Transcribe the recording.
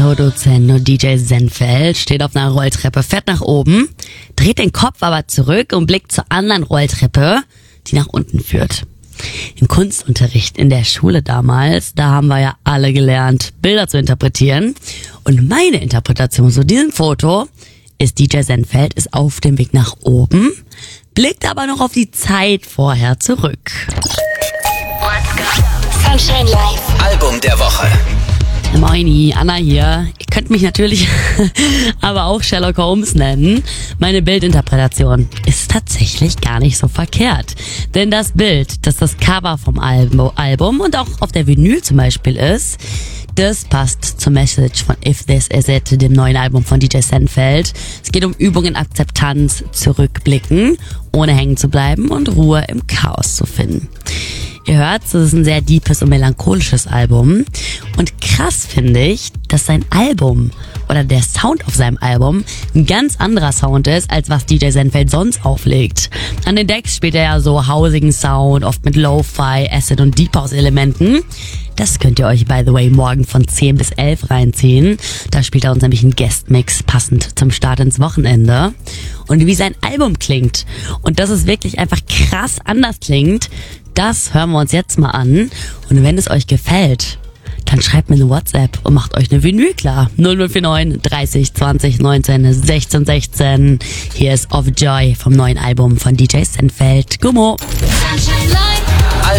Produzent und DJ Senfeld steht auf einer Rolltreppe, fährt nach oben, dreht den Kopf aber zurück und blickt zur anderen Rolltreppe, die nach unten führt. Im Kunstunterricht in der Schule damals, da haben wir ja alle gelernt, Bilder zu interpretieren. Und meine Interpretation zu diesem Foto ist, DJ Senfeld ist auf dem Weg nach oben, blickt aber noch auf die Zeit vorher zurück. Sunshine Live. Album der Woche. Moini, Anna hier. Ihr könnt mich natürlich aber auch Sherlock Holmes nennen. Meine Bildinterpretation ist tatsächlich gar nicht so verkehrt. Denn das Bild, das Cover vom Album und auch auf der Vinyl zum Beispiel ist, das passt zur Message von If This Is It, dem neuen Album von DJ Senfeld. Es geht um Übungen, Akzeptanz, Zurückblicken, ohne hängen zu bleiben und Ruhe im Chaos zu finden. Ihr hört, es ist ein sehr deepes und melancholisches Album. Und krass finde ich, dass sein Album oder der Sound auf seinem Album ein ganz anderer Sound ist, als was DJ Senfeld sonst auflegt. An den Decks spielt er ja so hausigen Sound, oft mit Lo-Fi, Acid und Deep House Elementen. Das könnt ihr euch, by the way, morgen von 10 bis 11 reinziehen. Da spielt er uns nämlich einen Guest-Mix, passend zum Start ins Wochenende. Und wie sein Album klingt, und dass es wirklich einfach krass anders klingt, das hören wir uns jetzt mal an. Und wenn es euch gefällt, dann schreibt mir eine WhatsApp und macht euch eine Vinyl klar. 0049 30 20 19 16 16. Hier ist Of Joy vom neuen Album von DJ Senfeld. Gummo.